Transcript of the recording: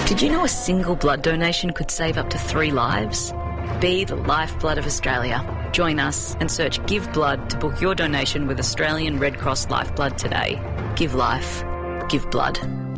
Did you know a single blood donation could save up to 3 lives? Be the lifeblood of Australia. Join us and search Give Blood to book your donation with Australian Red Cross Lifeblood today. Give life. Give blood.